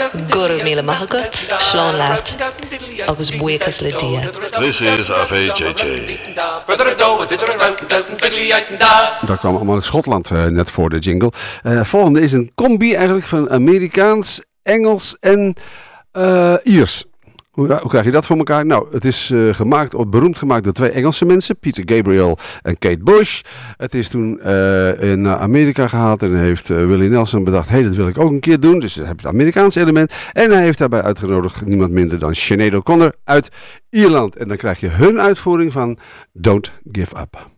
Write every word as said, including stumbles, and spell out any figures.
Guru Mila Mahagut, Sean Laat, agus Buikas Lydia. This is A V J J. Dat kwam allemaal uit Schotland uh, net voor de jingle. Uh, volgende is een combi eigenlijk van Amerikaans, Engels en uh, Iers. Hoe, hoe krijg je dat voor elkaar? Nou, het is uh, gemaakt, beroemd gemaakt door twee Engelse mensen, Peter Gabriel en Kate Bush. Het is toen uh, naar Amerika gehaald en heeft uh, Willie Nelson bedacht, hé, hey, dat wil ik ook een keer doen. Dus hij heeft het Amerikaanse element. En hij heeft daarbij uitgenodigd niemand minder dan Sinead O'Connor uit Ierland. En dan krijg je hun uitvoering van Don't Give Up.